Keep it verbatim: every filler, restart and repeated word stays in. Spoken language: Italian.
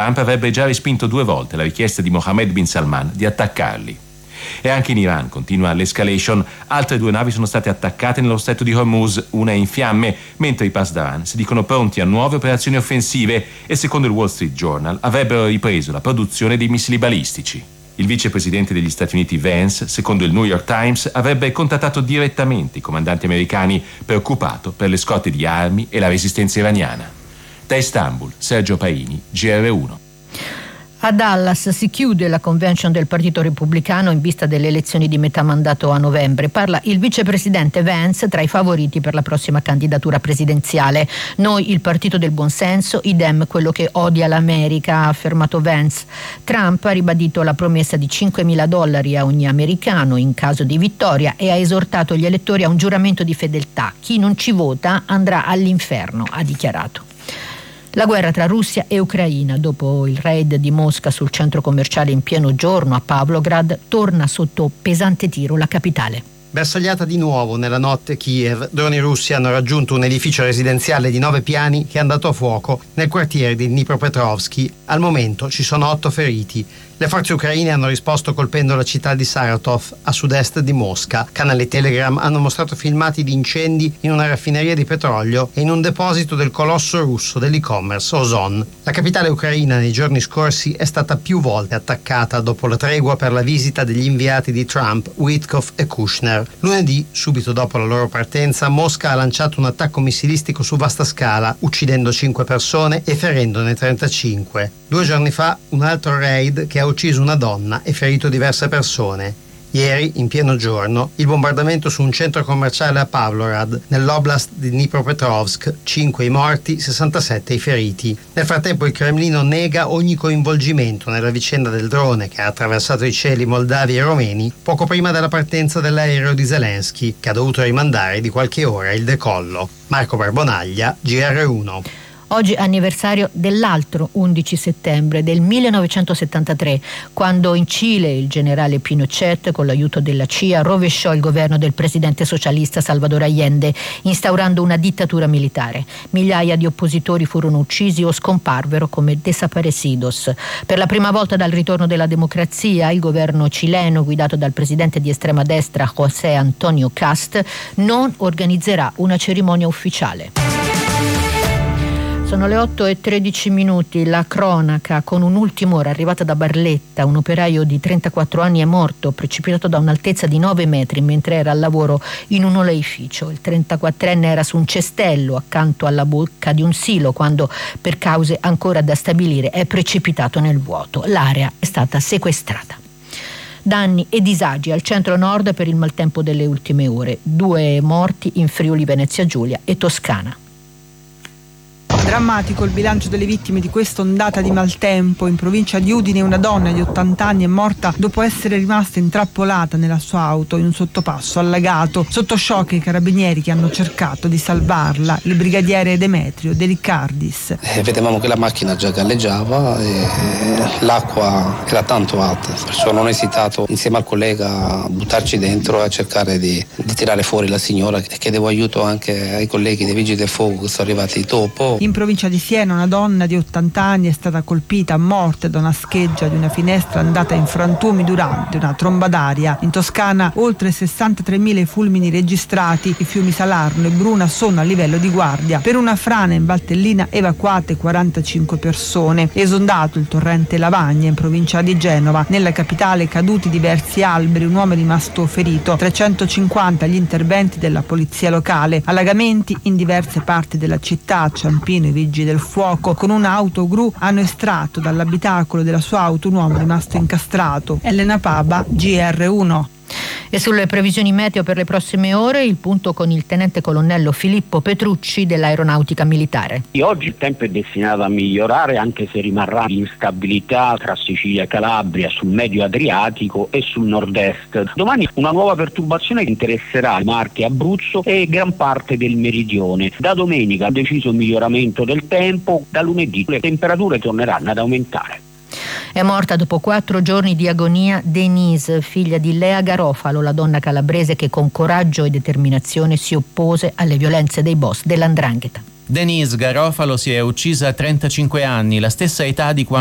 Trump avrebbe già respinto due volte la richiesta di Mohammed bin Salman di attaccarli. E anche in Iran continua l'escalation. Altre due navi sono state attaccate nello stretto di Hormuz, una è in fiamme, mentre i Pasdaran si dicono pronti a nuove operazioni offensive e secondo il Wall Street Journal avrebbero ripreso la produzione dei missili balistici. Il vicepresidente degli Stati Uniti Vance, secondo il New York Times, avrebbe contattato direttamente i comandanti americani, preoccupato per le scorte di armi e la resistenza iraniana. Da Istanbul, Sergio Paini, G R uno. A Dallas si chiude la convention del Partito Repubblicano in vista delle elezioni di metà mandato a novembre. Parla il vicepresidente Vance tra i favoriti per la prossima candidatura presidenziale. Noi il partito del buonsenso, i Dem quello che odia l'America, ha affermato Vance. Trump ha ribadito la promessa di cinquemila dollari a ogni americano in caso di vittoria e ha esortato gli elettori a un giuramento di fedeltà. Chi non ci vota andrà all'inferno, ha dichiarato. La guerra tra Russia e Ucraina, dopo il raid di Mosca sul centro commerciale in pieno giorno a Pavlograd, torna sotto pesante tiro la capitale. Bersagliata di nuovo nella notte Kiev, droni russi hanno raggiunto un edificio residenziale di nove piani che è andato a fuoco nel quartiere di Dnipropetrovsk. Al momento ci sono otto feriti. Le forze ucraine hanno risposto colpendo la città di Saratov, a sud-est di Mosca. Canali Telegram hanno mostrato filmati di incendi in una raffineria di petrolio e in un deposito del colosso russo dell'e-commerce Ozon. La capitale ucraina nei giorni scorsi è stata più volte attaccata dopo la tregua per la visita degli inviati di Trump, Witkoff e Kushner. Lunedì, subito dopo la loro partenza, Mosca ha lanciato un attacco missilistico su vasta scala, uccidendo cinque persone e ferendone trentacinque. Due giorni fa, un altro raid che ha ucciso una donna e ferito diverse persone. Ieri, in pieno giorno, il bombardamento su un centro commerciale a Pavlograd, nell'oblast di Dnipropetrovsk, cinque i morti, sessantasette i feriti. Nel frattempo il Cremlino nega ogni coinvolgimento nella vicenda del drone che ha attraversato i cieli moldavi e romeni poco prima della partenza dell'aereo di Zelensky, che ha dovuto rimandare di qualche ora il decollo. Marco Barbonaglia, G R uno. Oggi anniversario dell'altro undici settembre del millenovecentosettantatré, quando in Cile il generale Pinochet, con l'aiuto della C I A, rovesciò il governo del presidente socialista Salvador Allende, instaurando una dittatura militare. Migliaia di oppositori furono uccisi o scomparvero come desaparecidos. Per la prima volta dal ritorno della democrazia, il governo cileno, guidato dal presidente di estrema destra José Antonio Cast, non organizzerà una cerimonia ufficiale. Sono le otto e tredici minuti, la cronaca con un'ultima ora arrivata da Barletta. Un operaio di trentaquattro anni è morto, precipitato da un'altezza di nove metri mentre era al lavoro in un oleificio. Il trentaquattrenne era su un cestello accanto alla bocca di un silo quando, per cause ancora da stabilire, è precipitato nel vuoto. L'area è stata sequestrata. Danni e disagi al centro-nord per il maltempo delle ultime ore. Due morti in Friuli Venezia Giulia e Toscana. Drammatico il bilancio delle vittime di questa ondata di maltempo. In provincia di Udine una donna di ottanta anni è morta dopo essere rimasta intrappolata nella sua auto in un sottopasso allagato. Sotto shock i carabinieri che hanno cercato di salvarla, il brigadiere Demetrio De Riccardis. Eh, vedevamo che la macchina già galleggiava e l'acqua era tanto alta, perciò non ho esitato insieme al collega a buttarci dentro e a cercare di, di tirare fuori la signora, e chiedevo aiuto anche ai colleghi dei vigili del fuoco che sono arrivati dopo. In provincia di Siena una donna di ottanta anni è stata colpita a morte da una scheggia di una finestra andata in frantumi durante una tromba d'aria. In Toscana oltre sessantatremila i fulmini registrati, i fiumi Salarno e Bruna sono a livello di guardia. Per una frana in Valtellina evacuate quarantacinque persone. Esondato il torrente Lavagna in provincia di Genova. Nella capitale caduti diversi alberi, un uomo è rimasto ferito, trecentocinquanta gli interventi della polizia locale. Allagamenti in diverse parti della città. Ciampino i vigili del fuoco con un'autogru hanno estratto dall'abitacolo della sua auto un uomo rimasto incastrato. Elena Paba, G R uno. E sulle previsioni meteo per le prossime ore il punto con il tenente colonnello Filippo Petrucci dell'Aeronautica Militare. Oggi il tempo è destinato a migliorare, anche se rimarrà l'instabilità tra Sicilia e Calabria, sul medio Adriatico e sul nord-est. Domani una nuova perturbazione che interesserà Marche e Abruzzo e gran parte del meridione. Da domenica un deciso miglioramento del tempo, da lunedì le temperature torneranno ad aumentare. È morta dopo quattro giorni di agonia Denise, figlia di Lea Garofalo, la donna calabrese che con coraggio e determinazione si oppose alle violenze dei boss dell'Andrangheta. Denise Garofalo si è uccisa a trentacinque anni, la stessa età di quando